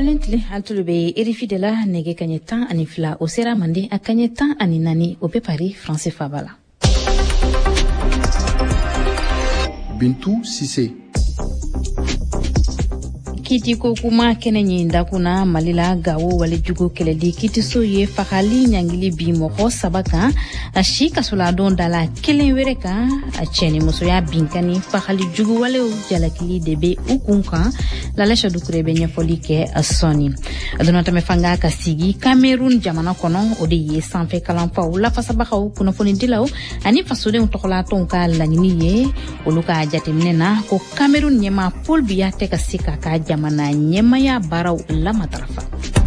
Alentile altulube erifidela nege kanyetan anifla osera mande akanyetan aninani ope Paris français fabala. Bintou Sissé. Kiti ko kuma kenenyi ndakuna malila gawo wale jugo keledi kiti so ye fakali nyangili bi moko sabaka ashika soladon dala kelen wereka acheni muso ya binkani fakali jugo wale jalakili debe ukunka la lesha dukurebe nyafolike asoni adonata mefanga kasigi Cameroun jamana kono ode ye sanfe kalampa ula fasabaka kuna foni dilao ani fasode untokola tonka la niniye uluka jatemnena ko Cameroun nyema Paul Biya teka sika ka mana nyemaya barau la matarafa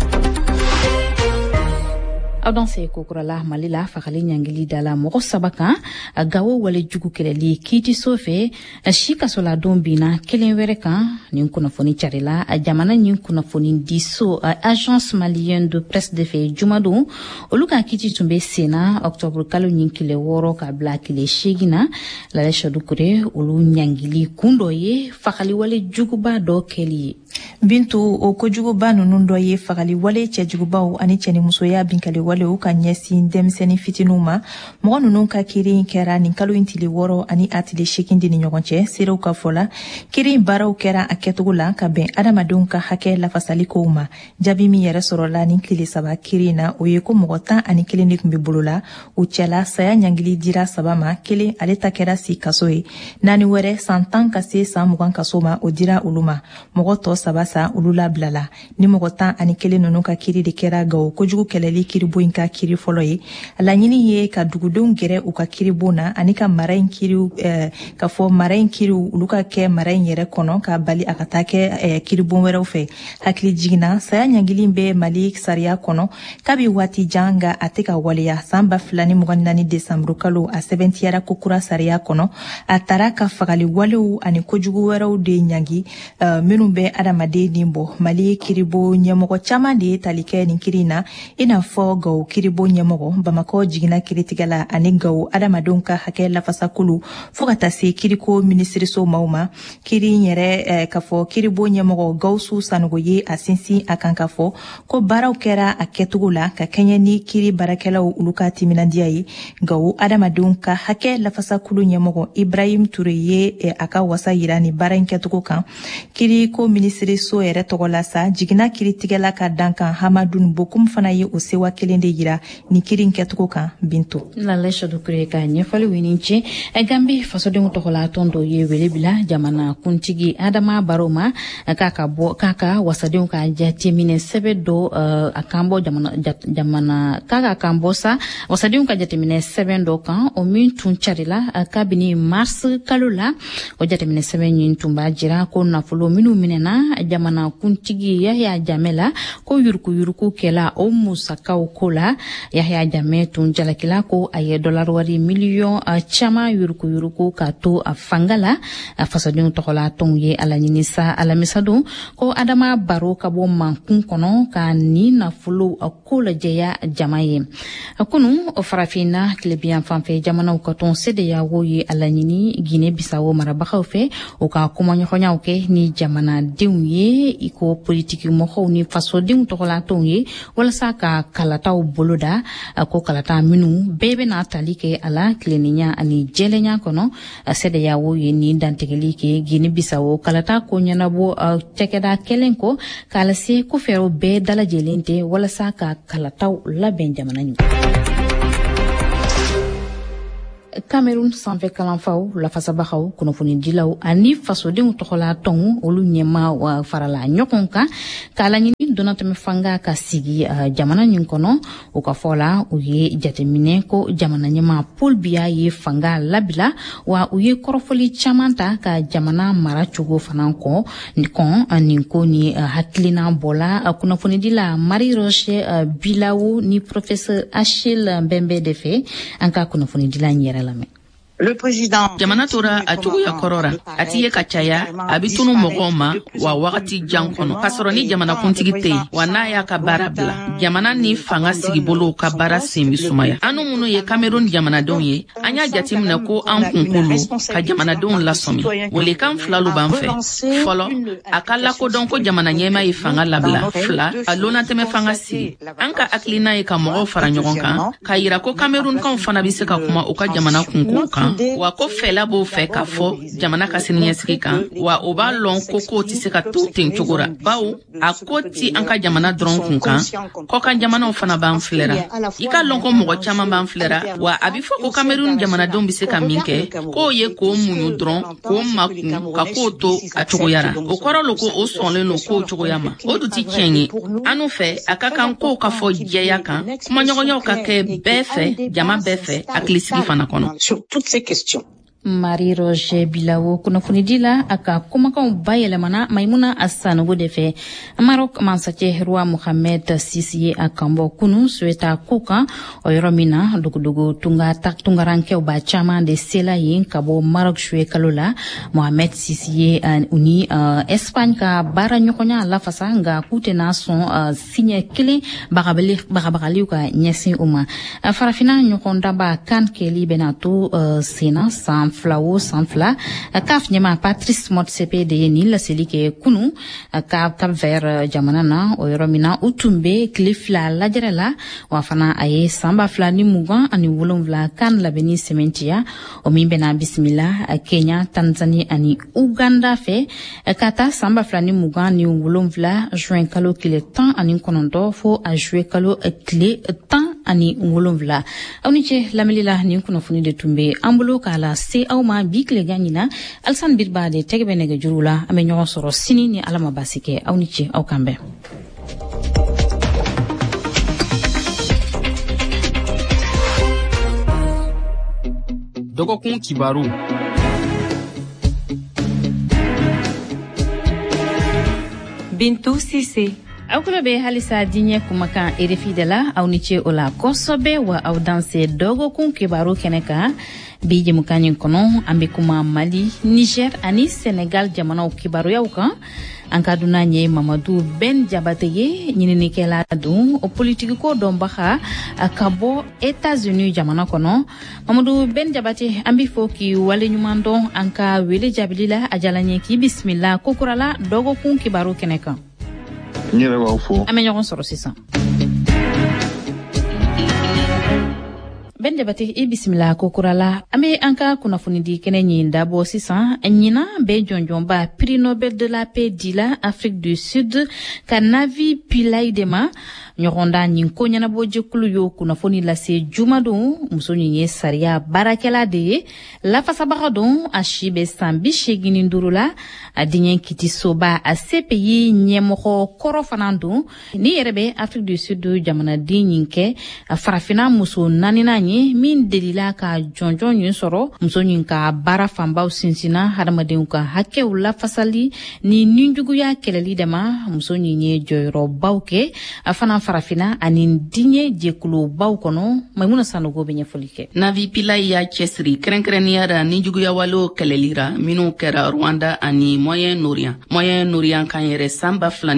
Adanse kokurala malila fakali nyangili dala moko sabaka gawo wale jugu keleli kiti sofe shika sola dombina kelen wereka ninkuna foni charila jamana ninkuna foni diso agence malienne de presse de fe jumado oluka kiti tumbe sena octobre kalo ninkile woro ka blakile shegina la lesha dukure olu nyangili kundo ye fakali wale jugu ba do keli Bintu o kojugu ba nunu do ye fakali wale chejugu ba ani cheni musoya binkale wale u ka nyesi demseni fitinuma mo nunu ka kiri kera ni kalo intili woro ani atile shekindi ni nyogonche sero ka fola kiri bara u kera aketugula ka ben adamadun ka hake la fasali ko uma jabi mi yere sorola ni kili saba kiri na o ye ko mogota ani kili ni kumbi bulula u chela saya nyangili dira sabama kili aleta kera si kasoe nani were santan ka se samugan kasoma o dira uluma mogoto sabasa ulula blala ni mogota ani kili nunu ka kiri de kera gawo kojugu keleli kiri bo inka kiri folo ye ala nyini ye ka dugudon gere u ka kiri bona ani ka marain kiri ka fo marain kiri uluka ke marain yere kono ka bali akatake kiri bon were fe hakili jigina saya nyangili be malik saria kono kabi wati janga ateka waliya samba fulani mugandani December kalo a 70 yara kokura saria kono atara ka fagali walu ani kojugu were de nyangi minu be adamade nimbo mali kiribo nyemogo chama de talike ni kirina ina fo gaw kiribo nyemogo bamako jigina kiritigala ani gaw adamadonka hake la fasakulu fogata se kiriko ministry so mauma kiri nyere kafo kiribo nyemogo gawsu sanugo ye asinsi akanka fo ko baraw kera aketugula ka kenya ni kiri barakela uluka timinandia yi gaw adamadonka hake la fasakulu nyemogo Ibrahim Touré ye aka wasa yirani baranketugo kan kiri ko ministre so ere togola sa jigina kiritigela ka dankan Hamadun bokum fana ye o sewa kelende yira ni kirin ketuko kan Bintu la lesha dukure ka nyefali wininche gambi fasode mutokola tondo ye welebila jamana kuntigi Adama Baroma kaka wasade ka jatimine sebedo akambo jamana kaka akambosa wasade ka jatimine sebendo kan o min tuncharila kabini mars kalula o jatimine sebenyin tumba jira ko na fulo minu minena jamana kuntigi Yahya Jamela ko yurku kela o musaka kola Yahya Jame tunjalakila ko aye dollar wari million chama yurku ka to afangala fasadun tokola tonye alaninisa alamisadu ko Adama Baro ka bo mankun kono ka ni na fulo kola jeya jamaye akunu farafina klebian fanfe jamana ko ton sede ya woyi alanini Guinée Bissau marabaka fe o ka kumanyo ke ni jamana diunye iko politiki moko ni faso diun tokola tonye wala saka kalata boloda ko kalata minu bebe na talike ala kleninya ani jelenya kono sede ya woyi ni dantegeli ke Guinée Bissau kalata ko nyana bo tekeda kelenko kala se ko fero be dala jelente wala saka kalata la ben jamana ni Cameroun sanfe kalanfaw la fasabaxaw kono foni dilaw ani faso de tokola ton olu nyema wa farala nyokonka kala nyini donatame fanga ka sigi jamana nyin kono o ka fola o ye jatemine ko jamana nyema Paul Biya ye fanga labila wa o ye korofoli chamanta ka jamana mara chugo fananko ni kon aninko ni haklina bola kono foni dila Marie Roche Bilawo ni professeur Achille Mbembe Defe anka kono foni dila nyera lame jamana tora a cogoya kɔrɔra a t'i ye ka caya a bi tunu mɔgɔw ma wa wagati jan kɔnɔ k'a sɔrɔ ni jamana kuntigi tɛ yen wa n'a y'a ka baara bila jamana ni fanga sigibolo ka baara sen bi sumaya anu minnu ye Cameroun jamanadenw ye an y'a jateminɛ ko an kunkolo ka jamanadenw lasɔmi welekan filalu b'an fɛ fɔlɔ a ka lakodɔn ko jamana ɲɛma ye fanga labila fila a lonatɛmɛ fanga sigi an ka hakilina ye ka mɔgɔw fara ɲɔgɔn kan ka yira ko Camerounkaw fana bi se ka kuma u ka jamana kunko kan wa ko fɛla b'o fɛ k'a fɔ jamana ka siniɲɛsigi kan wa o b'a lɔn ko kow tɛ se ka to ten cogo ra bawo a ko ti an ka jamana dɔrɔn kun kan kɔ kan jamanaw fana b'an filɛra i ka lɔn ko mɔgɔ caman b'an filɛra wa a bi fɔ ko Cameroun jamanadenw bi se ka min kɛ k'o ye k'o muɲu dɔrɔn k'o makun ka k'o to a cogoyara o kɔrɔ lo ko o sɔnlen lo k'o cogoya ma o du ti tiɲɛ ye anu fɛ a ka kan k'o ka fɔ jɛya kan kumaɲɔgɔnyaw ka kɛ bɛɛ fɛ jama bɛɛ fɛ hakilisigi fana kɔnɔ. Marie-Roger Bilawo kunnafonidi la a ka kumakanw bayɛlɛmana Maimuna Sanogo de fɛ Maroc mansakɛ Roi Mohamed Sisi ye a kanbɔ kunu Sueta ko kan o yɔrɔ min na dogodogo tungarankɛw ba caman de sela yen ka bɔ Maroc suye kalo la Mohamed Sisi ye u ni Espagne ka baara ɲɔgɔnya lafasa nka k'u tɛna sɔn siɲɛ kelen bagabagaliw ka ɲɛsin u ma farafina ɲɔgɔndaba kan kɛli bɛna to senna san fila CAF ɲɛma Patrice Motsepe de ye nin laseli kɛ kunu Cap Vert jamana na o yɔrɔ min na u tun bɛ tile fila lajɛrɛ la wa fana a ye san 2027 kan labɛnni sɛmɛntiya o min bɛna bisimila Kenya, Tanzania ani Uganda fɛ ka taa san 2027 juin kalo tile 19 fo a juillet kalo tile 17 aw ni ce lamɛnni la nin kunnafoni de tun bɛ an bolo k'a la se aw ma bi tilegan ɲina Alassane Birba de tɛgɛ bɛ nɛgɛjuru la an bɛ ɲɔgɔn sɔrɔ sini ni Ala ma basi kɛ aw ni ce aw kan bɛn. Dɔgɔkun kibaru Bintu Sise aw kula bɛ halisa diɲɛ kumakan RFI de la aw ni ce o la kosɛbɛ wa aw danse dɔgɔkun kibaru kɛnɛ kan bi jɛmukan ɲin kɔnɔ an bɛ kuma Mali, Niger ani Senegal jamanaw kibaruyaw kan an ka dunan ye Mamadu Ben Jabate ye ɲininikɛla don o politikiko dɔnbaga ka bɔ États-Unis jamana kɔnɔ Mamadu Ben Jabate an bɛ fɔ k'i waleɲuman dɔn an ka wele jaabili la a jala n ye k'i bisimila kokurala dɔgɔkun kibaru kɛnɛ kan. N yɛrɛ b'aw fɔ. An bɛ ɲɔgɔn sɔrɔ sisan. Ben Jabate i bisimila kokurala an bɛ an ka kunnafonidi kɛnɛ ɲin dabɔ sisan ɲina bɛ jɔnjɔnba prix Nobel de la paix dila Afrique du Sud ka Navi Pillay de ma ɲɔgɔnda nin ko ɲɛnabɔ jɛkulu y'o kunnafoni lase jumadon muso nin ye sariya baarakɛla de ye lafasabaga don a si bɛ san 85 la a diɲɛ kitisoba a CPI ɲɛmɔgɔ kɔrɔ fana don ni yɛrɛ bɛ Afrique du Sud jamanaden ɲin kɛ a farafina muso naaninan ye min delila ka jɔnjɔn ɲin sɔrɔ muso ɲin ka baara fanbaw sinsina hadamadenw ka hakɛw lafasali ni ninjuguya kɛlɛli dama muso ɲin ye jɔyɔrɔbaw kɛ a fana farafina ani diɲɛ jɛkulubaw kɔnɔ Maimuna Sanogo bɛ ɲɛfɔli kɛ. Navi Pillay y'a cɛsiri kɛrɛnkɛrɛnnenya la ni juguyawalew kɛlɛlira minnu kɛra Rwanda ani Moyen-Orient kan yɛrɛ san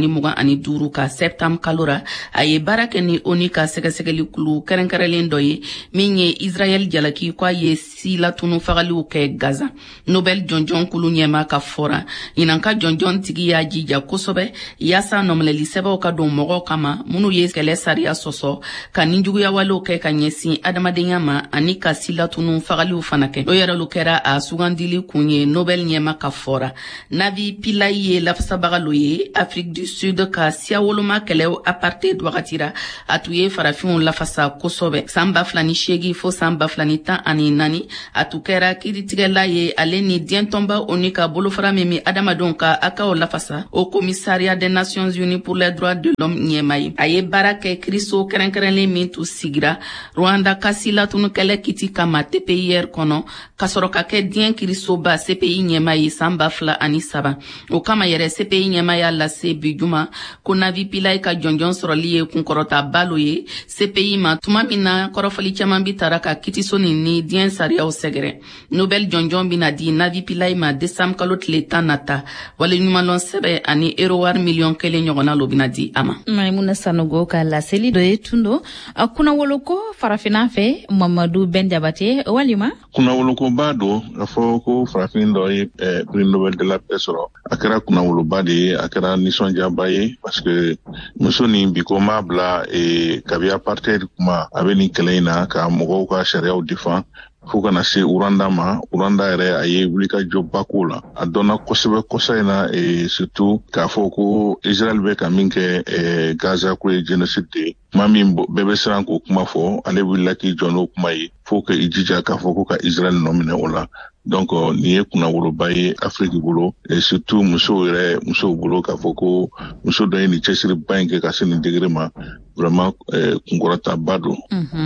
2025 ka septembre kalo ra a ye baara kɛ ni ONU ka sɛgɛsɛgɛli kulu kɛrɛnkɛrɛnlen dɔ ye min ye Israel jalaki k'a ye silatunu fagaliw kɛ Gaza. Nobel jɔnjɔn kulu ɲɛma ka fɔra ɲinan ka jɔnjɔn tigi y'a jija kosɛbɛ yaasa nɔmlɛli sɛbɛnw ka don mɔgɔw kama minnu ye kɛlɛ sariya sɔsɔ ka ninjuguyawalew kɛ ka ɲɛsin adamadenya ma ani ka silatunu fagaliw fana kɛ o yɛrɛlu kɛra a sugandili kun ye Nobel ɲɛma ka fɔra Navi Pillay ye lafasabaga lo ye Afrique du Sud ka siya woloma kɛlɛw apartheid wagati ra a tun ye farafinw lafasa kosɛbɛ san 2008 fo san 2014 a tun kɛra kiritigɛla ye ale ni diɲɛtɔnba ONU ka bolofara min mi adamadenw ka akaw lafasa o commissariat des Nations Unies pour les droits de l'homme ɲɛma ye a ye baara kɛ kiriso kɛrɛnkɛrɛnlen min tun sigira Rwanda ka silatunu kɛlɛ kiti kama TPIR kɔnɔ ka sɔrɔ ka kɛ diɲɛ kirisoba CPI ɲɛma ye san 2003 o kama yɛrɛ CPI ɲɛma y'a lase bi juma ko Navi Pillay ka jɔnjɔn sɔrɔli ye kunkɔrɔta balo ye CPI ma tuma min na kɔrɔfɔli caman caman bi tara ka kitiso ni diɲɛ sariyaw sɛgɛrɛ. Nobel jɔnjɔn bina di Navi Pillay ma décembre kalo tile 10 nata. Wale ɲumanlɔn sɛbɛ ani erowar miliyɔn 1 ɲɔgɔnna lo bina di ama. Maimuna Sanogo ka laseli dɔ ye tundo. Kuna woloko farafina fɛ Mamadu Ben Jabate walima? Kuna woloko ba do a fɔ ko farafin dɔ ye prix Nobel de la paix sɔrɔ. A kɛra kuna woloba de ye, a kɛra nisɔndiyaba ye parce que muso ni biko ma bila kabi apartheid kuma a bɛ nin kɛlɛ in na ka mɔgɔw ka sariyaw défend fo kana se Uranda ma. Uranda yɛrɛ a ye wulikajɔba k'o la. A dɔnna kosɛbɛ kɔsa in na surtout k'a fɔ ko Israel bɛ ka min kɛ Gaza ko ye génocide de ye. Maa min bɛɛ bɛ siran k'o kuma fɔ, ale wulila k'i jɔ n'o kuma ye fo ka i jija k'a fɔ ko ka Israel nɔ minɛ o la. Donc nin ye kuna woloba ye Afrique bolo et surtout musow bolo k'a fɔ ko muso dɔ ye nin cɛsiriba in kɛ ka se nin degré ma. Vraiment kunkɔrɔtaba don.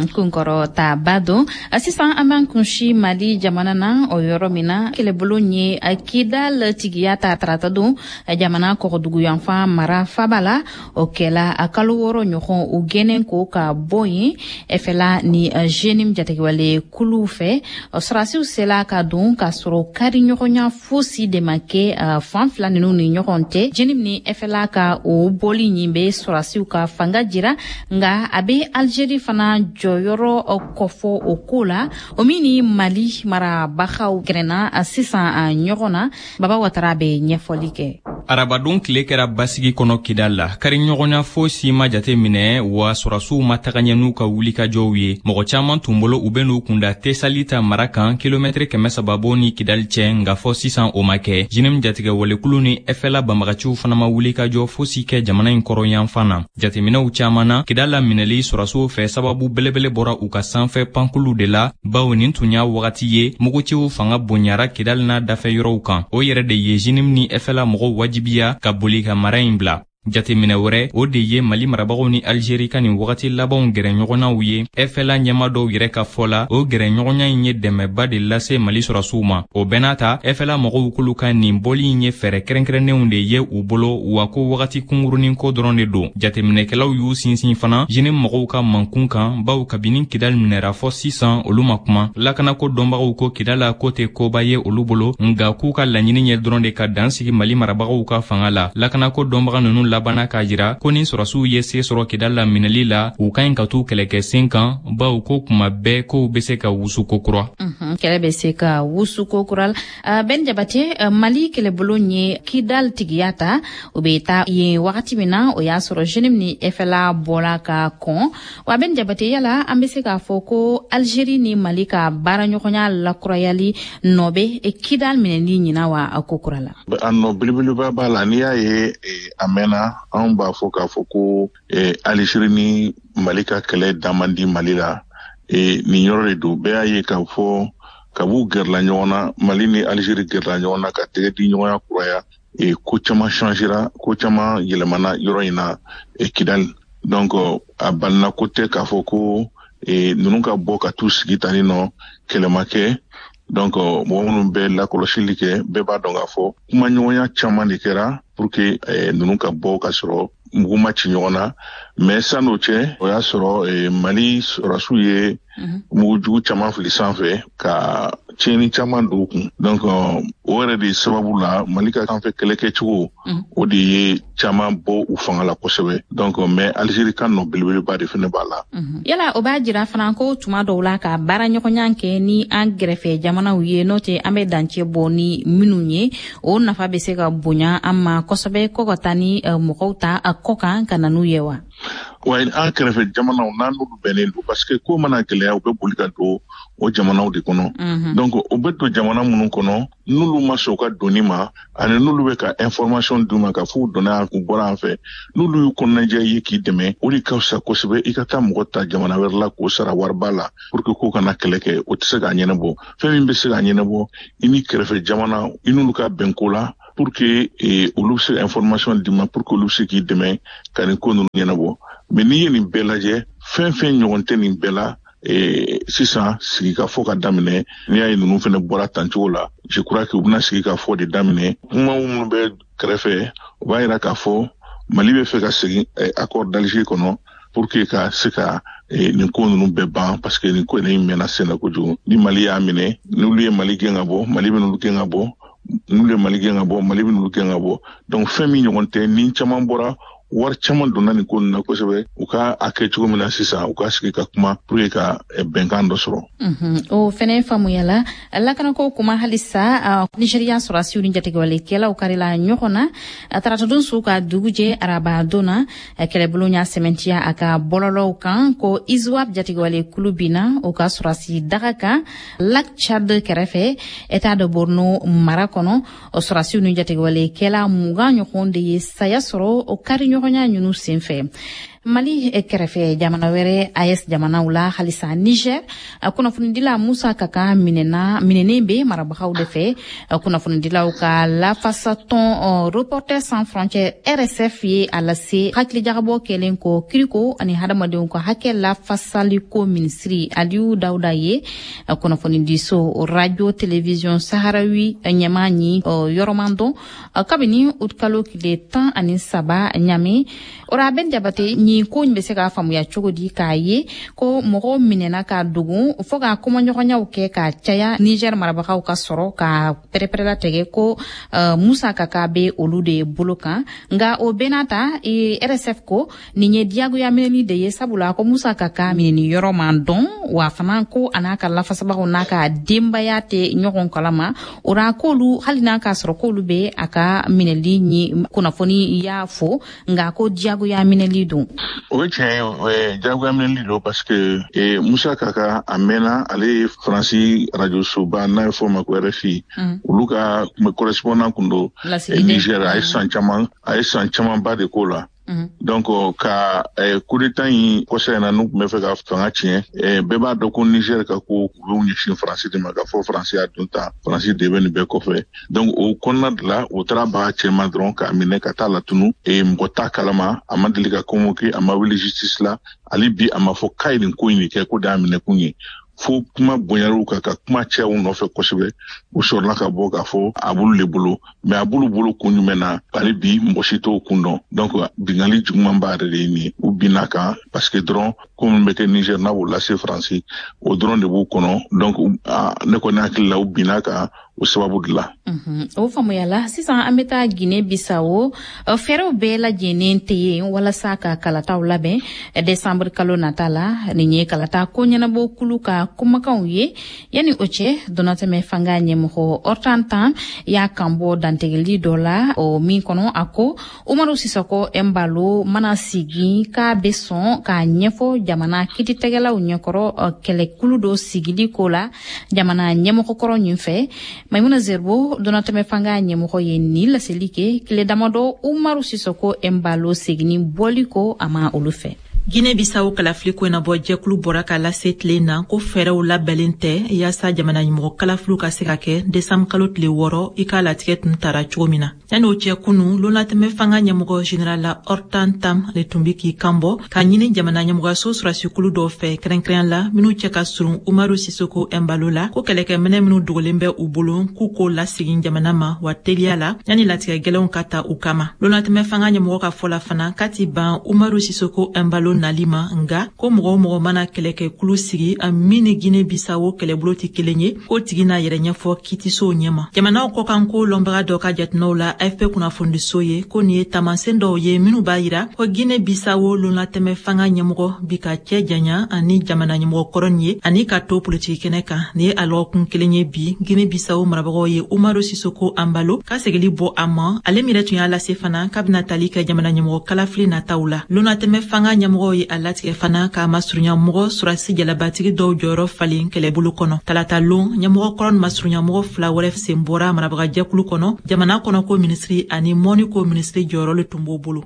Kunkɔrɔtaba don. Sisan an b'an kunsi Mali jamana na o yɔrɔ min na kɛlɛbolo ye Kidal tigiya ta tarata don jamana kɔgɔdugu yanfan mara faba la o kɛla a kalo 6 ɲɔgɔn u gɛnnen ko ka bɔ yen ɛfɛla ni jeune jategiwale kulu fɛ sɔrɔsiw sela ka don ka sɔrɔ kari ɲɔgɔnya fosi de ma kɛ fan fila ninnu ni ɲɔgɔn tɛ jeune ni ɛfɛla ka o bɔli ɲin bɛ sɔrɔsiw ka fanga jira nga a bɛ Algérie fana jɔyɔrɔ kɔfɔ o ko la o min ni Mali marabagaw gɛrɛna sisan ɲɔgɔn na Baba Watara bɛ ɲɛfɔli kɛ. Arabadon tile kɛra basigi kɔnɔ Kidal la kari ɲɔgɔnya fosi ma jate minɛ wa sɔrɔsiw ma taga ɲɛ n'u ka wulikajɔw ye mɔgɔ caman tun bolo u bɛ n'u kunda Tesalita mara kan kilomɛtiri 300 bɔ ni Kidal cɛ nga fɔ sisan o ma kɛ jinim jatigɛ walekulu ni ɛfɛla banbagaciw fana ma wulikajɔ fosi kɛ jamana in kɔrɔ yanfan na jateminɛw caman na Kidal la minɛli sɔrɔsiw fɛ sababu belebele bɔra u ka sanfɛ pankulu de la bawo nin tun y'a wagati ye mugutiw fanga bonyara Kidal n'a dafɛ yɔrɔw kan o yɛrɛ de ye jinim ni ɛfɛla mɔgɔw wajibiya ka boli ka mara in bila jateminɛ wɛrɛ o de ye Mali marabagaw ni Algérie ka nin wagati labanw gɛrɛ ɲɔgɔnnaw ye ɛfɛla ɲɛma dɔw yɛrɛ ka fɔ la o gɛrɛ ɲɔgɔnya in ye dɛmɛba de lase Mali sɔrɔsiw ma o bɛɛ n'a ta ɛfɛla mɔgɔw kulu ka nin bɔli in ye fɛrɛ kɛrɛnkɛrɛnnenw de ye u bolo wa ko wagati kungurunin ko dɔrɔn de don jateminɛkɛlaw y'u sinsin fana jini mɔgɔw ka mankun kan baw kabini Kidal minɛra fɔ sisan olu ma kuma lakanako dɔnbagaw ko Kidal la ko tɛ koba ye olu bolo nga k'u ka laɲini ye dɔrɔn de ka dansigi Mali marabagaw ka fanga la lakanako dɔnbaga ninnu labana k'a jira ko ni sɔrɔsiw ye se sɔrɔ Kidal la minɛli la u ka ɲi ka t'u kɛlɛkɛ sen kan baw ko kuma bɛɛ kow bɛ se ka wusu kokura. Kɛlɛ bɛ se ka wusu kokura la Ben Jabate Mali kɛlɛbolo ye Kidal tigiya ta o bɛ taa yen wagati min na o y'a sɔrɔ jeune ni ɛfɛla bɔla ka kɔn wa Ben Jabate yala an bɛ se k'a fɔ ko Algérie ni Mali ka baaraɲɔgɔnya lakurayali nɔ bɛ Kidal minɛli ɲina wa a kokura la. A nɔ belebeleba b'a la n'i y'a ye a mɛnna anw b'a fɔ k'a fɔ ko Algérie ni Mali ka kɛlɛ da man di Mali la nin yɔrɔ de don bɛɛ y'a ye k'a fɔ kab'u gɛrɛla ɲɔgɔn na Mali ni Algérie gɛrɛla ɲɔgɔn na ka tɛgɛ di ɲɔgɔnya kuraya ko caman changera ko caman yɛlɛmana yɔrɔ in na Kidal donc a balina ko tɛ k'a fɔ ko ninnu ka bɔ ka t'u sigi tani nɔ kɛlɛma kɛ donc mɔgɔ minnu bɛ lakɔlɔsili kɛ bɛɛ b'a dɔn k'a fɔ kuma ɲɔgɔnya caman de kɛra pour que ninnu ka bɔ ka sɔrɔ mugu ma ci ɲɔgɔn na mais san'o cɛ o y'a sɔrɔ Mali sɔrɔsiw ye mugujugu caman fili sanfɛ ka tiɲɛni caman don u kun donc o yɛrɛ de sababu la Mali ka sanfɛ kɛlɛ kɛcogo o de ye caman bɔ u fanga la kosɛbɛ donc mais Algérie ka nɔ belebeleba de fana b'a la. Yala o b'a jira fana ko tuma dɔw la ka baaraɲɔgɔnya kɛ ni an gɛrɛfɛ jamanaw ye n'o tɛ an bɛ dancɛ bɔ ni minnu ye o nafa bɛ se ka bonya an ma kosɛbɛ ko ka taa ni mɔgɔw ta kɔ kan ka na n'u ye wa. Wa an kɛrɛfɛ jamanaw n'an n'olu bɛnnen don parce que ko mana gɛlɛya u bɛ boli ka don o jamanaw de kɔnɔ donc o bɛ don jamana minnu kɔnɔ n'olu ma sɔn u ka donni ma ani n'olu bɛ ka information d'u ma ka fɔ u donna u bɔra an fɛ n'olu y'u kɔnɔnajɛ ye k'i dɛmɛ o de ka fisa kosɛbɛ i ka taa mɔgɔ ta jamana wɛrɛ la k'o sara wariba la pour que ko kana kɛlɛ kɛ o tɛ se k'a ɲɛnabɔ fɛn min bɛ se k'a ɲɛnabɔ i ni kɛrɛfɛ jamana i n'olu ka bɛnko la pour que olu bɛ se information d'i ma pour que olu bɛ se k'i dɛmɛ ka nin ko ninnu ɲɛnabɔ mais n'i ye nin bɛɛ lajɛ fɛn fɛn ɲɔgɔn tɛ nin bɛɛ la sisan sigi ka fɔ ka daminɛ n'i y'a ye ninnu fana bɔra tancogo la je crois que u bɛna sigi ka fɔ de daminɛ kuma minnu bɛ kɛrɛfɛ u b'a jira k'a fɔ Mali bɛ fɛ ka segin accord d'Alger kɔnɔ pour que ka se ka nin ko ninnu bɛɛ ban parce que nin ko in mɛnna sen na kojugu ni Mali y'a minɛ n'olu ye Mali gɛn ka bɔ Mali bɛ n'olu gɛn ka bɔ n'olu ye Mali gɛn ka bɔ Mali bɛ n'olu gɛn ka bɔ donc fɛn min ɲɔgɔn tɛ ni caman bɔra wari caman donna nin ko ninnu na kosɛbɛ u ka a kɛ cogo min na sisan u ka sigi ka kuma pour que ka bɛnkan dɔ sɔrɔ. O fɛnɛ faamuyala lakanako kuma halisa Nigeria sɔrɔsiw ni jatigɛwalekɛlaw karila ɲɔgɔn na tarata don su ka dugu jɛ araba donna kɛlɛbolo y'a sɛmɛntiya a ka bɔlɔlɔw kan ko ISWAP jatigɛwale kulu binna o ka sɔrɔsi daga kan Lac Tchad kɛrɛfɛ État de Borno mara kɔnɔ sɔrɔsiw ni jatigɛwalekɛla 20 ɲɔgɔn de ye saya sɔrɔ o kari ɲɔgɔnya ɲunu senfɛ. Mali kɛrɛfɛ jamana wɛrɛ AES jamanaw la halisa Niger kunnafonidila Musa Kaka minɛnen be marabagaw de fɛ kunnafonidilaw ka lafasatɔn Reporters sans frontières RSF ye a lase hakilijagabɔ kɛlen ko kiriko ani hadamadenw ka hakɛ lafasaliko minisiri Aliou Dawuda ye kunnafonidiso radio télévision Saharawi ɲɛma ɲi yɔrɔmandon kabini utkalo kile 13 ɲami ora ben jabate ni ko be se ka famuya cogo di k'a ye ko mɔgɔ minɛna ka dogun fo ka kɔmɔɲɔgɔnyaw kɛ ka caya Niger marabagaw ka sɔrɔ ka pɛrɛpɛrɛla tɛgɛ ko Musa Kaka be olu de bolo kan nga o benata RSF ko nin ye diyagoya minɛni de ye sabula ko Musa Kaka minɛni yɔrɔ man dɔn wa fana ko an'a ka lafasabagaw n'a ka denbaya tɛ ɲɔgɔn kalama ora k'olu hali n'a ka sɔrɔ k'olu be a ka minɛli ɲi kunnafoni y'a fo nga ko diyagoya minɛli don. O ye tiɲɛ ye diyagoya minɛli don parce que Musa Kaka a mɛnna ale ye Faransi radio soba n'a ye fɔ o ma ko RFI olu ka correspondant kun don Niger a ye san caman ba de k'o la. Donc ka coup d'état in kɔsɛ na n'u tun bɛ fɛ ka fanga tiɲɛ bɛɛ b'a dɔn ko Niger ka ko u bɛ ɲɛsin Faransi de ma ka fɔ Faransi y'a dun tan Faransi de bɛ nin bɛɛ kɔfɛ donc o kɔnɔna de la o taara baga cɛman dɔrɔn k'a minɛ ka taa latunu mɔgɔ t'a kalama a ma deli ka convoqué a ma wuli justice la hali bi a ma fɔ k'a ye nin ko in de kɛ ko de y'a minɛ kun ye fo kuma bonyar'u kan ka kuma cɛw nɔfɛ kosɛbɛ u sɔrɔla ka bɔ k'a fɔ a b'olu de bolo mais a b'olu bolo kun jumɛn na hali bi mɔgɔ si t'o kun dɔn donc bingali juguman b'a yɛrɛ de ye nin u binna kan parce que dɔrɔn ko min bɛ kɛ Niger n'a b'o lase Faransi o dɔrɔn de b'u kɔnɔ donc ne kɔni hakili la u binna kan o sababu de la. O faamuyala sisan an bɛ taa Guinée Bissau fɛɛrɛw bɛɛ lajɛlen tɛ yen walasa ka kalataw labɛn décembre kalo nata la nin ye kalata ko ɲɛnabɔ kulu ka kumakanw ye yani o cɛ Donatɛmɛ fanga ɲɛmɔgɔ Hortan y'a kanbɔ dantigɛli dɔ la o min kɔnɔ a ko Umaru Sisoko Embalo mana sigi k'a bɛ sɔn k'a ɲɛfɔ jamana kitigɛlaw ɲɛkɔrɔ kɛlɛkulu dɔ sigili ko la jamana ɲɛmɔgɔkɔrɔ ɲin fɛ Maimuna Zerbo Donatɛmɛ fanga ɲɛmɔgɔ ye ni laseli kɛ tile damadɔ Umaru Sisoko Embalo segini bɔli ko a ma olu fɛ. Guinée Bissau kalafili ko na bɔ jɛkulu bɔra ka lase tile na ko fɛɛrɛw labɛnlen tɛ yaasa jamana ɲɛmɔgɔ kalafiliw ka se ka kɛ décembre kalo tile 6 i ka latigɛ tun tara cogo min na. Yani o cɛ kunu Donatɛmɛ fanga ɲɛmɔgɔ général la Hortan ale tun bɛ k'i kanbɔ ka ɲini jamana ɲɛmɔgɔso sɔrɔsikulu dɔw fɛ kɛrɛnkɛrɛn la minnu cɛ ka surun Umaru Sisoko Embalo la ko kɛlɛkɛminɛ minnu dogolen bɛ u bolo k'u ko lasegin jamana ma wa teliya la yani latigɛ gɛlɛnw ka ta u kama. Donatɛmɛ fanga ɲɛmɔgɔ ka fɔ la fana kati ban Umaru Sisoko Embalo nalima nga ko mɔgɔ mana kɛlɛkɛ kulu sigi a min ni Guinée Bissau kɛlɛbolo tɛ kelen ye ko tigi n'a yɛrɛ ɲɛfɔ kitisow ɲɛma. Jamanaw kɔ kan ko lɔnbaga dɔ ka jateminɛw la AFP kunnafonidiso ye ko nin ye taamasiyɛn dɔw ye minnu b'a yira ko Guinée Bissau Donatɛmɛ fanga ɲɛmɔgɔ bi ka cɛ janya ani jamana ɲɛmɔgɔ kɔrɔ nin ye ani ka to politiki kɛnɛ kan nin ye a lɔgɔkun kelen ye bi Guinée Bissau marabagaw ye Umaru Sisoko Embalo ka segili bɔ a ma ale min yɛrɛ tun y'a lase fana k'a bɛna tali kɛ jamana ɲɛmɔgɔ kalafili nataw la. Donatɛmɛ fanga ɲɛmɔgɔ ye a latigɛ fana k'a masurunya mɔgɔ surasi jalabatigi dɔw jɔyɔrɔ falen kɛlɛbolo kɔnɔ. Talata lon ɲɛmɔgɔ kɔrɔ masurunya mɔgɔ 2 wɛrɛ sen bɔra marabagajɛkulu kɔnɔ jamana kɔnɔ ko ministri ani mɔni ko ministri jɔyɔrɔ le tun b'o bolo.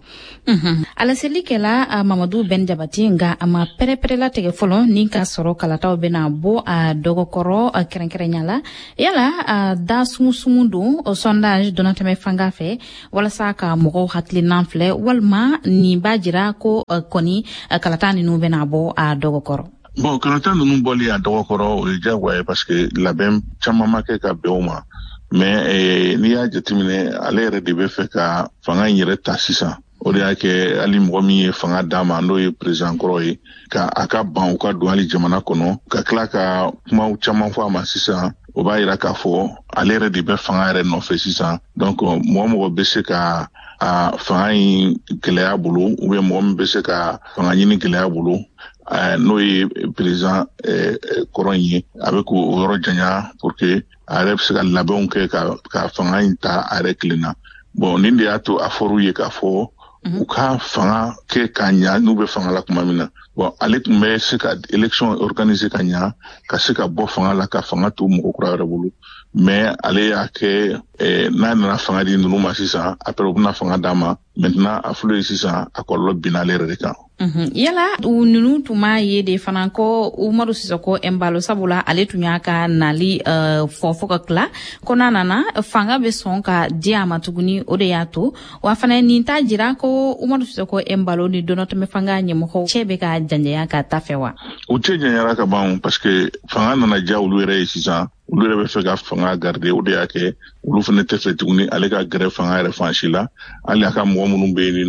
Alaselikɛla Mamadou Ben Jabati nga a ma pɛrɛpɛrɛla tigɛ fɔlɔ ni ka sɔrɔ kalataw bɛna bɔ a dɔgɔkɔrɔ kɛrɛnkɛrɛnya la yala da sumusumu don sondage Donatɛmɛ fanga fɛ walasa ka mɔgɔw hakilinan filɛ walima nin b'a jira ko kɔni kalata ninnu bɛna bɔ a dɔgɔkɔrɔ. Bon kalata ninnu bɔli a dɔgɔkɔrɔ o ye diyagoya ye parce que labɛn caman ma kɛ ka bɛn o ma mais n'i y'a jateminɛ ale yɛrɛ de bɛ fɛ ka fanga in yɛrɛ ta sisan o de y'a kɛ hali mɔgɔ min ye fanga d'a ma n'o ye président kɔrɔ ye ka a ka ban u ka don hali jamana kɔnɔ ka tila ka kumaw caman fɔ a ma sisan o b'a yira k'a fɔ ale yɛrɛ de bɛ fanga yɛrɛ nɔfɛ sisan donc mɔgɔ bɛ se ka a fanga in gɛlɛya bolo ou bien mɔgɔ min bɛ se ka fanga ɲini gɛlɛya bolo n'o ye président kɔrɔ in ye a bɛ k'o yɔrɔ janya pour que a yɛrɛ bɛ se ka labɛnw kɛ ka fanga in ta a yɛrɛ kelen na bon nin de y'a to a fɔr'u ye k'a fɔ u ka fanga kɛ ka ɲa n'u bɛ fanga la tuma min na bon ale tun bɛ se ka élection organiser ka ɲa ka se ka bɔ fanga la ka fanga to mɔgɔ kura yɛrɛ bolo mais ale y'a kɛ n'a nana fanga di ninnu ma sisan après u bɛna fanga d'a ma maintenant a filɛ sisan a kɔlɔlɔ binna ale yɛrɛ de kan. Yala u ninnu tun m'a ye de fana ko Umaru Sisoko Embalo sabula ale tun y'a ka nali fɔ ka tila ko n'a nana fanga bɛ sɔn ka di a ma tuguni o de y'a to wa fana nin t'a jira ko Umaru Sisoko Embalo ni Donatɛmɛ fanga ɲɛmɔgɔw cɛ bɛ ka janjanya ka taa fɛ wa. U cɛ janyara ka ban parce que fanga nana diya olu yɛrɛ ye sisan olu yɛrɛ bɛ fɛ ka fanga garder o de y'a kɛ olu fana tɛ fɛ tuguni ale ka gɛrɛ fanga yɛrɛ fan si la hali a ka mɔgɔ minnu bɛ yen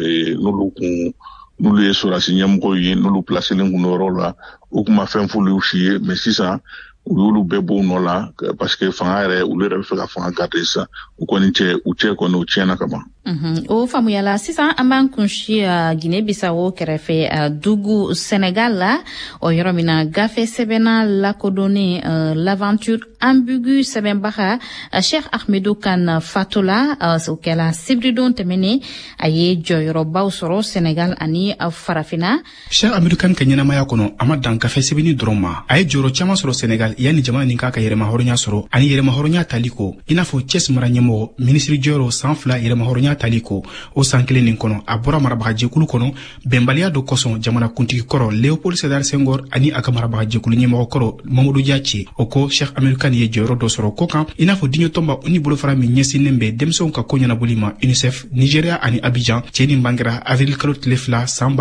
nɔ n'olu ye sɔrɔdasi ɲɛmɔgɔw ye n'olu placelen kun yɔrɔ la u kun ma fɛn f'olu si ye mais sisan u y'olu bɛɛ bɔ u nɔ la parce que fanga yɛrɛ olu yɛrɛ bɛ fɛ ka fanga garder sisan u cɛ kɔni u tiɲɛna ka ban. O faamuyala sisan an b'an kunsi Guinée Bissau kɛrɛfɛ dugu Sénégal la o yɔrɔ min na gafe sɛbɛnna lakodɔnnen l'aventure ambiguë sɛbɛnbaga Cheikh Ahmedou Kane fatula o kɛla sibidon tɛmɛnen a ye jɔyɔrɔbaw sɔrɔ Sénégal ani farafinna. Cheikh Ahmedou Kane ka ɲɛnamaya kɔnɔ a ma dan gafe sɛbɛnni dɔrɔn ma a ye jɔyɔrɔ caman sɔrɔ Sénégal yanni jamana nin k'a ka yɛrɛmahɔrɔnya sɔrɔ ani yɛrɛmahɔrɔnya tali ko i n'a fɔ Thiès mara ɲɛmɔgɔ minisiri jɔyɔrɔ san 2 yɛrɛmahɔrɔnya tali ko o san kelen nin kɔnɔ a bɔra marabagajɛkulu kɔnɔ bɛnbaliya dɔ kɔsɔn jamanakuntigi kɔrɔ Léopold Sédar Senghor ani a ka marabagajɛkulu ɲɛmɔgɔ kɔrɔ Mamadou Dia cɛ o ko Cheikh Ahmedou Kane ye jɔyɔrɔ dɔ sɔrɔ ko kan i n'a fɔ diɲɛ tɔnba ni bolofara min ɲɛsinnen bɛ denmisɛnw ka ko ɲɛnabɔli ma UNICEF Nigeria ani Abidjan cɛ nin bangera avril kalo tile 2 san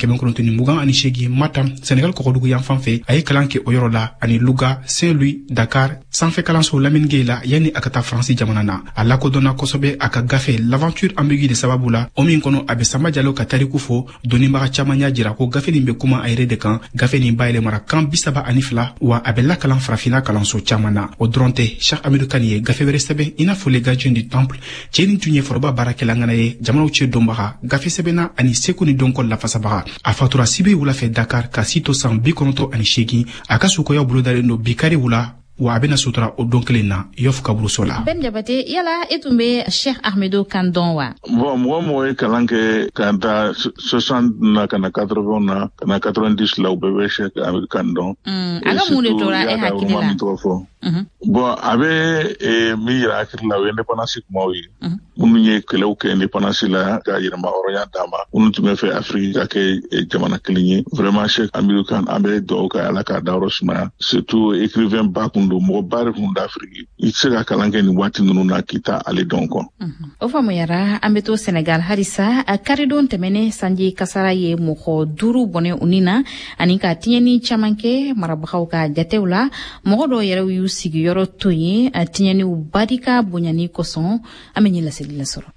1928 Matam Sénégal kɔkɔdugu yan fan fɛ a ye kalan kɛ o yɔrɔ la ani Louga Saint-Louis Dakar sanfɛ kalanso Lamine Gueye la yanni a ka taa Faransi jamana na a lakodɔnna kosɛbɛ a ka gafe l'aventure ambiguë de sababu la o min kɔnɔ a bɛ Samba Jalo ka tariku fɔ dɔnnibaga caman y'a jira ko gafe nin bɛ kuma a yɛrɛ de kan gafe nin bayɛlɛmara kan 32 wa a bɛ lakalan farafinna kalanso caman na o dɔrɔn tɛ Cheikh Ahmedou Kane ye gafe wɛrɛ sɛbɛn i n'a fɔ les gardiens du temple cɛ nin tun ye foroba baarakɛla ŋana ye jamanaw cɛ dɔnbaga gafe sɛbɛnna ani seko ni dɔnkɔ lafasabaga a fatura sibe wulafɛ Dakar ka si to san 98 a ka sukoya bolo dalen don bikari wula wa a bɛna sutura o don kelen na Yoff Kaburuso la. Ben Jabate yala e tun bɛ Cheikh Ahmedou Kane dɔn wa. Bon mɔgɔ ye kalan kɛ ka taa 60 na ka na 80 na ka na 90 la u bɛɛ bɛ Cheikh Ahmedou Kane dɔn. A ka mun de tora e hakili la. Bon a bɛ min yira hakili la o ye indépendance kumaw ye minnu ye kɛlɛw kɛ indépendance la ka yɛrɛmahɔrɔnya d'a ma minnu tun bɛ fɛ Afrique ka kɛ jamana kelen ye vraiment Cheikh Ahmedou Kane an bɛ dugawu kɛ Ala k'a dayɔrɔ sumaya surtout écrivain ba kun don mɔgɔ ba de kun d'Afrique i tɛ se ka kalan kɛ nin waati ninnu na k'i ta ale dɔn kɔ. O faamuyara an bɛ to Sénégal halisa karidon tɛmɛnen sanji kasara ye mɔgɔ 5 bɔnɛ u ni na ani ka tiɲɛni caman kɛ marabagaw ka jatew la mɔgɔ dɔw yɛrɛ y'u sigiyɔrɔ to yen a tiɲɛniw barika bonyani kosɔn an bɛ ɲɛ laseli la sɔrɔ.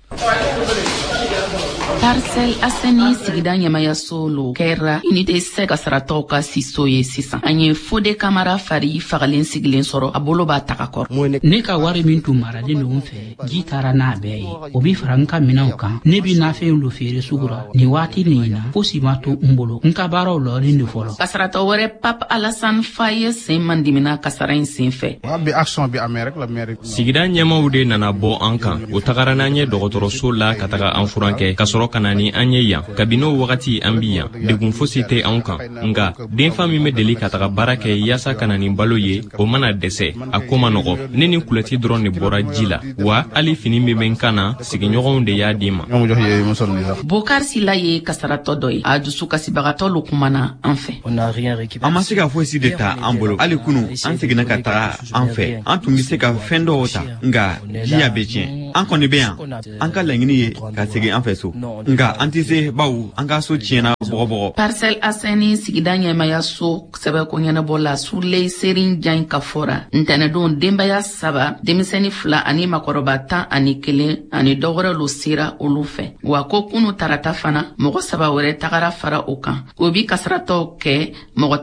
Parcelle Asseni sigida ɲɛmayaso lo kɛra unité sɛ kasaratɔw ka siso ye sisan an ye Fode Kamara fari fagalen sigilen sɔrɔ a bolo b'a taga kɔrɔ. Ne ka wari min tun maralen don fɛ ji taara n'a bɛɛ ye o bi fara n ka minɛnw kan ne bi nafɛnw lo feere sugu la nin waati nin na fosi ma to n bolo n ka baaraw lɔɔren de fɔlɔ. Kasaratɔ wɛrɛ Pape Alassane Faye sen man dimina kasara in sen fɛ. Sigida ɲɛmaw de nana bɔ an kan o tagara n'an ye dɔgɔtɔrɔso la ka taga an furakɛ ka sɔrɔ ka na ni an ye yan kabini o wagati an bi yan degun fosi tɛ anw kan nga denfa min bɛ deli ka taga baara kɛ yaasa ka na ni balo ye o mana dɛsɛ a ko ma nɔgɔ ne ni kulɛti dɔrɔn de bɔra ji la wa hali fini min bɛ n kan na sigiɲɔgɔnw de y'a di ma. Bokar Sila ye kasaratɔ dɔ ye a dusu kasibagatɔ lo kumana an fɛ. An ma se ka fosi de ta an bolo hali kunu an seginna ka taga an fɛ an tun bɛ se ka fɛn dɔw ta nga ji y'a bɛɛ tiɲɛ an kɔni bɛ yan an ka laɲini ye ka segin an fɛ so nka an tɛ se bawo an ka so tiɲɛna bɔgɔbɔgɔ. Parcelle Aseni sigida ɲɛmaya so sɛbɛko ɲɛnabɔ la Surle Serin Jan ka fɔra ntɛnɛdon denbaya 3 denmisɛnnin 2 ani makɔrɔba 11 ani dɔwɛrɛ lo sera olu fɛ wa ko kunu tarata fana mɔgɔ 3 wɛrɛ tagara fara o kan o bi kasaratɔ kɛ mɔgɔ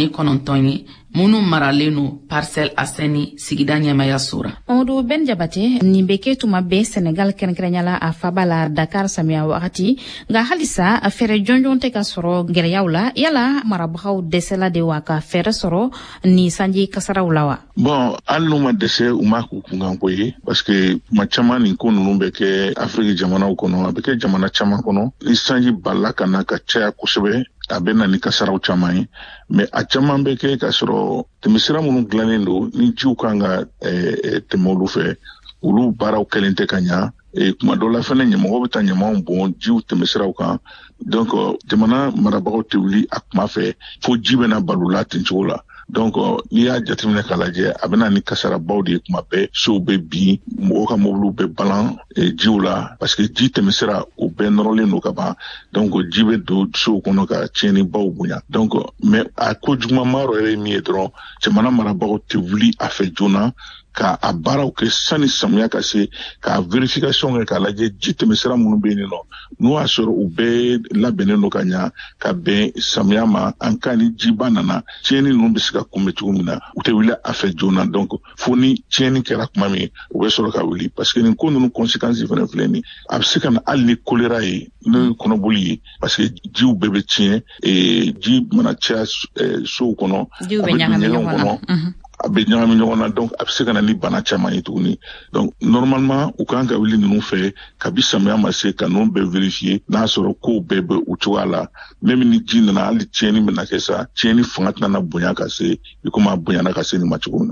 19 ye munu maralen no Parcelle Aseni sigida ɲɛmaya sora. Odo Ben Jabate nin bɛ kɛ tuma bɛɛ Senegal kɛrɛnkɛrɛnyala a faba la Dakar samiya wagati nka halisa a fɛrɛ jɔnjɔn tɛ ka sɔrɔ gɛrɛyaw la yala marabagaw dɛsɛla de wa ka fɛrɛ sɔrɔ ni sanji kasaraw la wa. Bon hali n'u ma dɛsɛ u ma k'u kunkan ko ye parce que kuma caman nin ko ninnu bɛ kɛ Afrique jamanaw kɔnɔ a bɛ kɛ jamana caman kɔnɔ ni sanji balila ka na ka caya kosɛbɛ a bɛ na ni kasaraw caman ye mais a caman bɛ kɛ ka sɔrɔ tɛmɛsira minnu dilannen don ni jiw kan ka tɛmɛ olu fɛ olu baaraw kɛlen tɛ ka ɲa kuma dɔ la fɛnɛ ɲɛmɔgɔ bɛ taa ɲamanw bɔn jiw tɛmɛsiraw kan donc jamana marabagaw tɛ wuli a kuma fɛ fo ji bɛna balo la ten cogo la donc n'i y'a jateminɛ k'a lajɛ a bɛna ni kasarabaw de ye kuma bɛɛ sow bɛ bin mɔgɔw ka mobiliw bɛ balan jiw la parce que ji tɛmɛsira o bɛɛ nɔrɔlen don ka ban donc ji bɛ don sow kɔnɔ ka tiɲɛnibaw bonya donc mais a ko juguman yɛrɛ ye min ye dɔrɔn jamana marabagaw tɛ wuli a fɛ joona ka a baaraw kɛ sani samiya ka se ka verification kɛ k'a lajɛ ji tɛmɛsira minnu bɛ yen nɔ n'o y'a sɔrɔ u bɛɛ labɛnnen don ka ɲa ka bɛn samiya ma an ka ni jiba nana tiɲɛni ninnu bɛ se ka kunbɛn cogo min na u tɛ wuli a fɛ joona donc fo ni tiɲɛni kɛra tuma min u bɛ sɔrɔ ka wuli parce que nin ko ninnu conséquences fana filɛ nin a bɛ se ka na hali ni choléra ye n'o ye kɔnɔboli ye parce que jiw bɛɛ bɛ tiɲɛ ji mana caya sow kɔnɔ a bɛ don ɲɛgɛnw kɔnɔ a bɛ ɲagami ɲɔgɔn na donc a bɛ se ka na ni bana caman ye tuguni donc normalement u kan ka wuli ninnu fɛ kabi samiya ma se ka ninnu bɛɛ vérifier n'a sɔrɔ kow bɛɛ bɛ u cogoya la même ni ji nana hali tiɲɛni bɛna kɛ sa tiɲɛni fanga tɛna bonya ka se i komi a bonyana ka se nin ma cogo min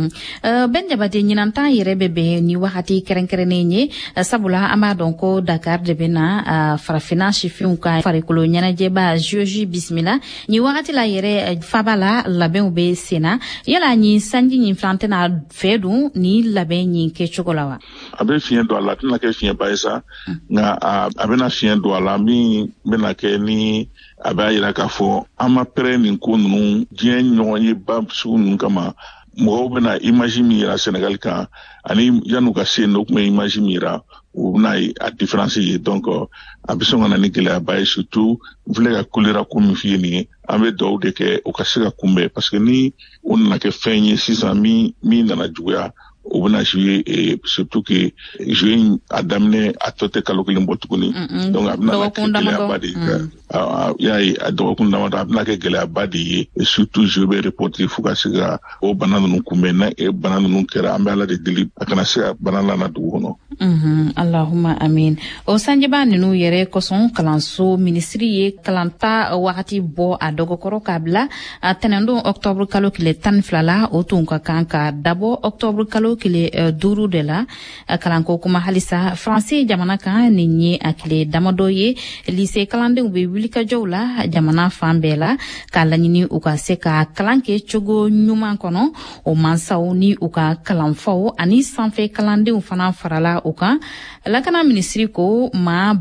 na. Ben Jabate ɲinan yɛrɛ bɛ bɛn ni wagati kɛrɛnkɛrɛnnen ye sabula an b'a dɔn ko Dakar de bɛ na farafina sifinw ka farikolo ɲɛnajɛba JOJ bisimila ni wagati la yɛrɛ faba la labɛnw bɛ sen na yala ni sanji nin filan tɛna fɛ dun ni labɛn nin kɛ cogo la wa. A bɛ fiɲɛ don a la a tɛna kɛ fiɲɛba ye sa nka a bɛna fiɲɛ don a la min bɛna kɛ ni a b'a yira k'a fɔ an ma pɛrɛ nin ko ninnu diɲɛ ɲɔgɔn ye ba sugu ninnu kama mɔgɔw bɛna image min yira Senegal kan ani yan'u ka se yen o tun bɛ image min yira u bɛna ye a différence ye donc a bɛ sɔn ka na ni gɛlɛyaba ye surtout n filɛ ka choléra ko min f'i ye nin ye an bɛ dugawu de kɛ o ka se ka kunbɛn parce que ni o nana kɛ fɛn ye sisan min nana juguya o bɛna jouer surtout que jouer a daminɛ a tɔ tɛ kalo kelen bɔ tuguni donc a bɛna kɛ gɛlɛyaba de ye y'a ye a dɔgɔkun damadɔ a bɛna kɛ gɛlɛyaba de ye surtout jouer bɛ reporter fo ka se ka o bana ninnu kunbɛn na bana ninnu kɛra an bɛ ala de deli a kana se ka bana lana dugu kɔnɔ. Allahumma amin. O sanjiba ninnu yɛrɛ kɔsɔn kalanso minisiri ye kalanta wagati bɔ a dɔgɔkɔrɔ k'a bila tɛnɛndon octobre kalo tile 12 la o tun ka kan ka dabɔ octobre kalo tile 5 de la kalanko kuma halisa France jamana kan nin ye a tile damadɔ ye lycée kalandenw bɛ wulikajɔw la jamana fan bɛɛ la k'a laɲini u ka se ka kalan kɛ cogo ɲuman kɔnɔ o mansaw ni u ka kalanfaw ani sanfɛ kalandenw fana farala u kan lakana minisiri ko maa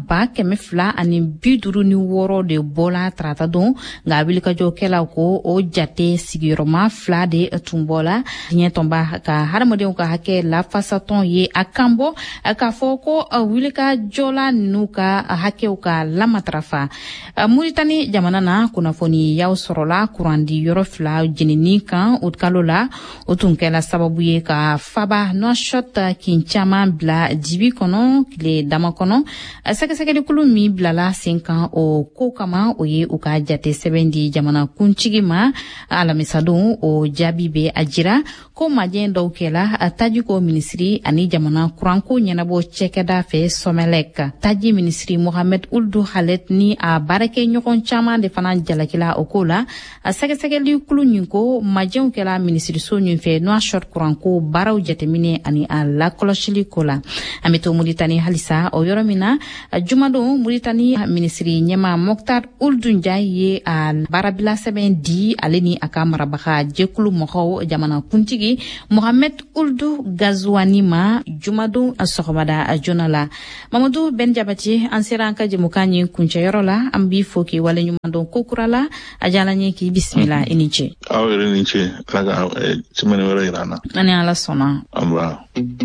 256 de bɔla tarata don nka wulikajɔkɛlaw ko o jate sigiyɔrɔma 2 de tun bɔla diɲɛ tɔnba ka hadamadenw ka hakɛ lafasatɔn ye a kan bɔ k'a fɔ ko wulikajɔla ninnu ka hakɛw ka lamatarafa Muritani jamana na kunnafoni yaw sɔrɔla kurandi yɔrɔ 2 jenini kan o kalo la o tun kɛla sababu ye ka faba Nouakchott kin caman bila jibi kɔnɔ tile dama kɔnɔ sɛgɛsɛgɛlikulu min bilala sen kan o ko kama o ye u ka jate sɛbɛn di jamana kuntigi ma alamisadon o jaabi bɛ a jira ko majɛ dɔw kɛla tajiko minisiri ani jamana kuranko ɲɛnabɔ cɛkɛda fɛ Somelec taji minisiri Mohamed Ould Khaled ni a baarakɛ ɲɔgɔn caman de fana jalakila o ko la a sɛgɛsɛgɛlikulu nin ko majɛw kɛla minisiriso nin fɛ Nouakchott kuranko baaraw jateminɛ ani a lakɔlɔsili ko la an bɛ to Muritani halisa o yɔrɔ min na jumadon Muritani minisiri ɲɛma Mokhtar Ould Ndiaye ye a baarabila sɛbɛn di ale ni a ka marabaga jɛkulu mɔgɔw jamanakuntigi Mohamed Ould Ghazouani ma jumadon sɔgɔmada joona la. Mamadou Ben Jabati an sera an ka jɛmukan ɲi kuncɛyɔrɔ la an b'i fo k'i wale ɲumandon ko kura la a diyala n ye k'i bisimila i ni ce. Aw yɛrɛ ni ce ala ka semaine wɛrɛ yira an na. Ani ala sɔnna. Anba.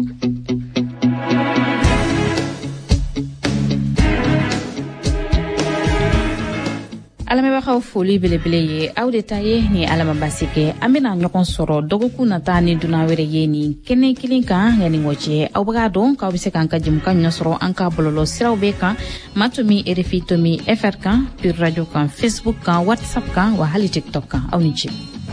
Alamɛbagaw foli belebele ye aw de ta ye ni alamabasi kɛ an bɛna ɲɔgɔn sɔrɔ dɔgɔkun nata ni dunan wɛrɛ ye ni kɛnɛ kelen kan yani ŋɔ cɛ aw bɛka dɔn k'aw bɛ se k'an ka jɛmukan ɲɔgɔn sɔrɔ an ka bɔlɔlɔ siraw bɛɛ kan Matomi RFI Tomi FR kan Pure Radio kan Facebook kan WhatsApp kan wa hali TikTok kan aw ni ce.